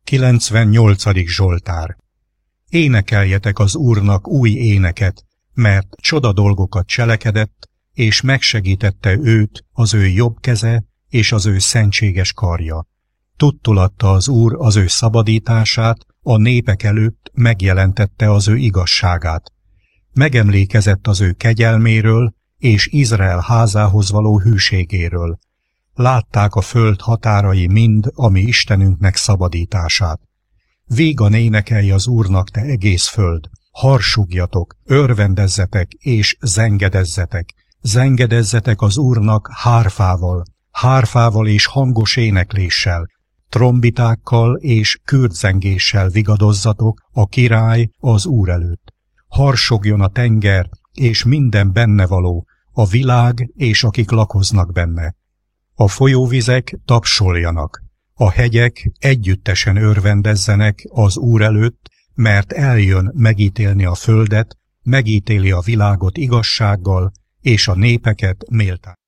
98. Zsoltár. Énekeljetek az Úrnak új éneket, mert csoda dolgokat cselekedett, és megsegítette őt az ő jobb keze és az ő szentséges karja. Tudtul adta az Úr az ő szabadítását, a népek előtt megjelentette az ő igazságát. Megemlékezett az ő kegyelméről és Izrael házához való hűségéről. Látták a föld határai mind a mi Istenünknek szabadítását. Vígan énekelj az Úrnak, te egész föld! Harsogjatok, örvendezzetek és zengedezzetek! Zengedezzetek az Úrnak hárfával és hangos énekléssel, trombitákkal és kürtzengéssel vigadozzatok a király az Úr előtt. Harsogjon a tenger és minden benne való, a világ és akik lakoznak benne. A folyóvizek tapsoljanak, a hegyek együttesen örvendezzenek az Úr előtt, mert eljön megítélni a földet, megítéli a világot igazsággal, és a népeket méltán.